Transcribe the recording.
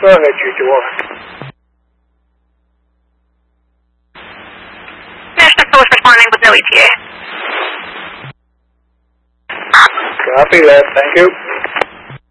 Go ahead, G2R. National Force responding with no ETA. Copy that, thank you.